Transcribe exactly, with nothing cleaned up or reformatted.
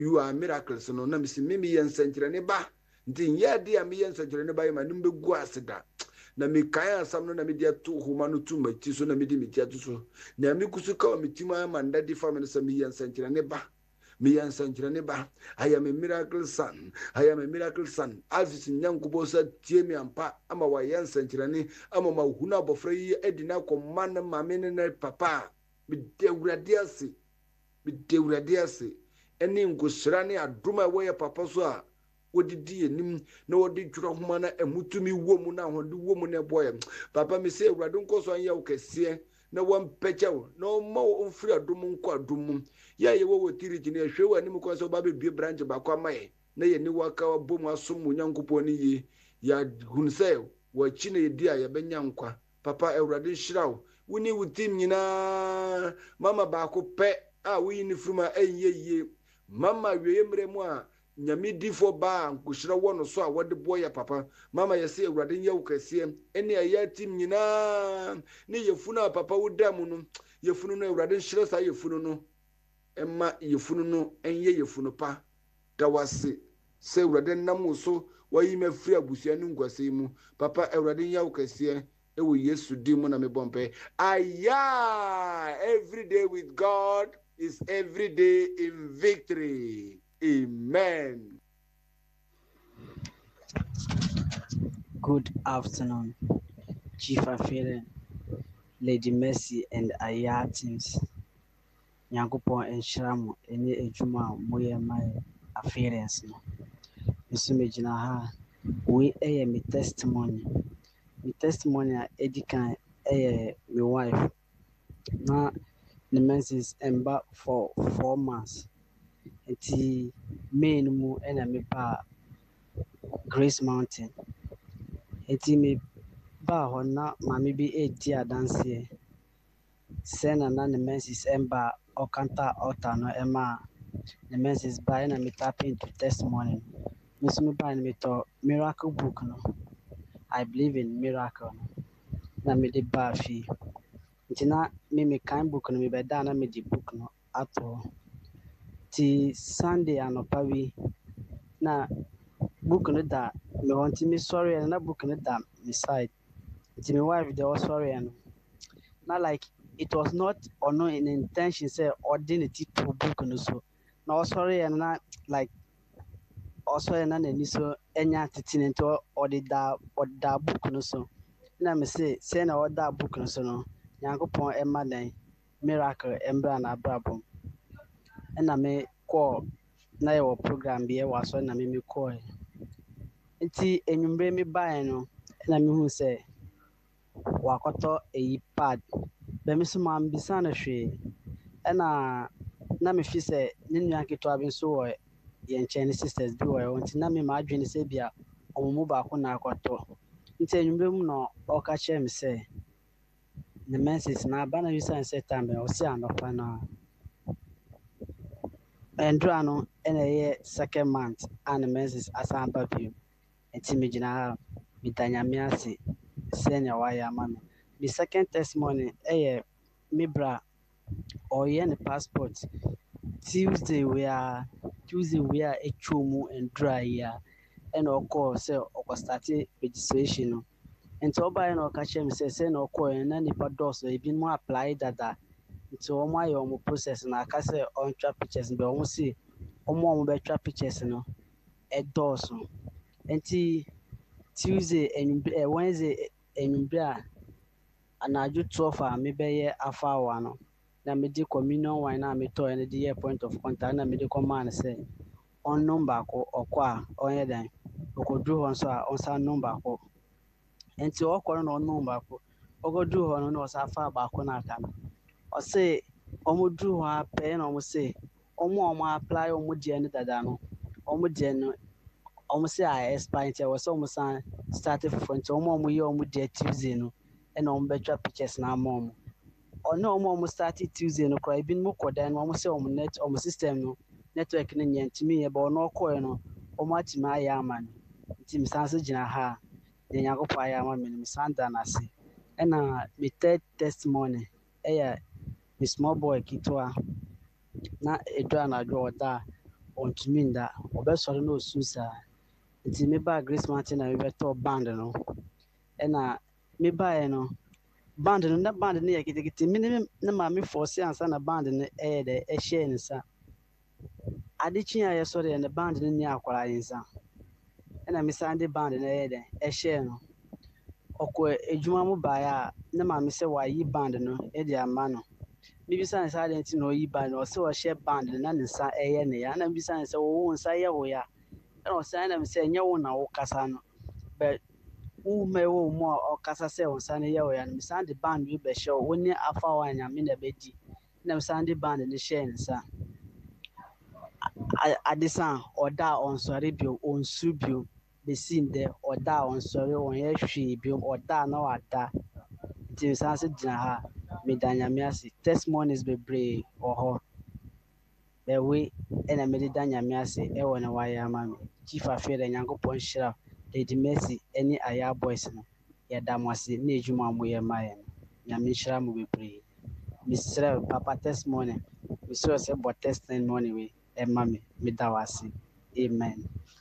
you are miracles no na misi mimi yɛ nsɛnkyerɛnne ba nti nyɛ de a meyɛ nsɛnkyerɛnne ba yɛ ma nim bɛgu aseda na me kan asam no na me de to homa no to mati so na me de me tia to so na me kusu ka me tima ma nda di fa me so me yɛ nsɛnkyerɛnne ba me yɛ nsɛnkyerɛnne ba I am a miracle son I am a miracle son afis nyankobo sa tie me ampa ama wa yɛ nsɛnkyerɛnne ama ma huna abofra yi edina kɔma na ma me ne papa me de wurade ase me de wurade ase ene ngosra ne adoma wo yɛ papa so a wodidi enim na wodi twura homa na emutumi wo mu na hode wo mu na boy papa me say awurade nkoso an ye wo kese na won pechew na o ma o mfiri adom nko adom ya ye wo wotiri gine hwe wa anim ko so ba be bie branch ba kwa mai na ye ni waka bom asom nyankopɔ ni ye ya hunse wa chi na ye di a ye benya nkwa papa awurade hyiraw woni wutim nyina mama ba ko pe a wo yi ni fruma eyeye mama wiye mremu a nyame difo ba nkushira wono so a wode boya papa mama yese awurade nye wo kase ene aya tim nyina ne yefunu papa wodamu no yefunu no awurade nhyira sa yefunu no emma yefunu no enye yefunu pa da wase se awurade nam so wayi mafiri abusua no ngwase mu papa awurade nye wo kase ewo yesu di mu na me bompe aya every day with God is every day in victory. Amen. Good afternoon, Chief Afere, Lady Mercy, and Aya teams. Nyankopon and Shram, any ejuma moye my affairs. Mister Majinaha, we a me testimony. Me testimony a edikan a my wife. Now the menses embark for four months. Eti main mu ena me ba Grace Mountain. Eti me ba ho na mami bi edi adanse. Sena na the menses emba okanta altar no ema the menses ba na me tap into testimony. Miss me ba me to miracle book no. I believe in miracle. Na me de ba fi. Eti na me me kind book no me be da na me di book no ato. Ti Sunday anopa wi na book no da me want me sorry and na book no da me side. Ti me wife they was sorry and na like it was not or no in intention say ordinary to book no so na was sorry and na like also and na ni so enya titin into or the da or da book no so na me say say na order book no so no Nyankopon e ma dan miracle embra na brabom. And I may call na your program be a was when I may call. And see, and you bring me by no, and I mean who say, Wakoto a pad, but Miss Mam be son of she. And I, Nami she say, Ninaki to having so yen Chinese sisters do I want to Nami Madrin Sabia or Mubakuna Koto. And say, you no, or catch him say. The message now, Banner you say, time, or say, I'm not now. Endrano in a year second month and the message as I'm baby. And Timijina, Mitanya Miasi, senior wire man. The second testimony, a Mibra or yen passport. Tuesday we are Tuesday we are a chumu and dry year. And of course, or started registration. And so by no catch him says, send or call and any part doors, so even more applied that. Nti omo ayo omo process na aka say on trap pictures be omo see omo omo be trap pictures no e doso nti Tuesday and Wednesday enumbe a anaju twelve a me be ye afa wa no na me di communion wine na me to and the point of contact na me di command say on number ko okwa onye dan okodru ho so a on sa number ko nti okoro no number ko ogodru ho no no sa fa ba ko na aka no I say, Omo drew her pen, almost say, Omo, Omo apply, Omo Jen Dadano, Omo Jen, almost say I aspired, I was almost started from Omo, Omo Jet Tuesday, and on better pictures now, mom. Or no, Omo started Tuesday, no cry, been more than almost say Omo net, Omo system, no network, and to me about no coin, or much my yaman. Tim Sansa Jinaha, the Yago Payama, Santa Nasi, and uh, my third testimony, eh. The small boy kitwa na edra na dwo da ɔntumi nda ɔbɛsɔre na osu saa nti mebaa Grace Martin na mebɛtɔɔ band no ɛna mebaeɛ no band no na band no yɛ ketekete me ne ne maame fɔɔse ansa na band no ɛyɛ dɛ ɛhyɛɛ ne nsa ade kyi a yɛsɔre yɛ ne band no ni akwaraa yi nsa ɛna mesan de band no ɛyɛ dɛ ɛhyɛɛ no ɔkɔ adwuma mu baeɛ a ne maame sɛ wayi band no de ama no mebisa ne sɛ adɛn nti na ɔyi band no ɔsɛ ɔhyɛ band no na ne nsa ɛyɛ ne ya na mebisa ne sɛ wo nsa yɛ wo ya ɛna ɔsan na me sɛ ɛnyɛ wo na wokasa no but wo ma ɛwɔ mu a ɔkasa sɛ wo nsa no yɛ wo ya no mesan de band bi bɛhyɛ wo wo ne afa wo a nyame na bɛdi na mesan de band no hyɛɛ ne nsa ade sa ɔda a ɔnsɔre bio ɔnsu bio bɛsi ndɛ ɔda a ɔnsɔre ɔnyɛ hwee bio ɔda a na wada nti mesan sɛ gyina ha meda nyame ase testimonies bebree wɔ hɔ bɛwe ɛna mede da nyame ase ɛwɔ ne wayɛ ama me Chief Afeare Nyankopɔn hyira Lady Mercy ɛne Aya Boys no yɛda mo ase na adwuma a moyɛ ma yɛ no nyame nhyira mo bebree mesrɛ papa testimony mesrɛ sɛ bɔ testimony wei ɛma me meda wo ase amen